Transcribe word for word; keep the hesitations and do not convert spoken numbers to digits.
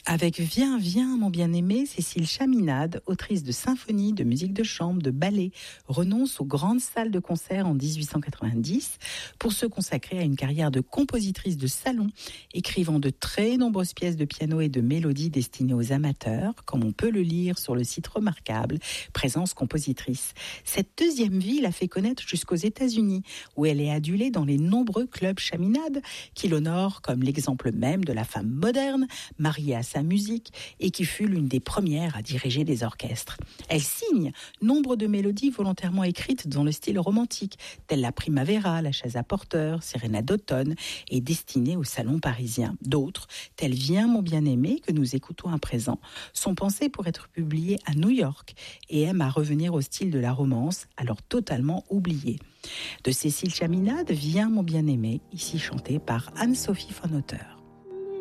Avec Viens, viens, mon bien-aimé, Cécile Chaminade, autrice de symphonies, de musique de chambre, de ballet, renonce aux grandes salles de concert en dix-huit cent quatre-vingt-dix pour se consacrer à une carrière de compositrice de salon, écrivant de très nombreuses pièces de piano et de mélodies destinées aux amateurs, comme on peut le lire sur le site remarquable Présence compositrice. Cette deuxième vie l'a fait connaître jusqu'aux États-Unis, où elle est adulée dans les nombreux clubs Chaminade, qui l'honorent comme l'exemple même de la femme moderne, mariée à sa musique et qui fut l'une des premières à diriger des orchestres. Elle signe nombre de mélodies volontairement écrites dans le style romantique, telles la Primavera, la chaise à porteur, Sérénade d'automne et destinées au salon parisien. D'autres, telles Viens mon bien-aimé, que nous écoutons à présent, sont pensées pour être publiées à New York et aiment à revenir au style de la romance, alors totalement oublié. De Cécile Chaminade, Viens mon bien-aimé, ici chanté par Anne-Sophie von Otter.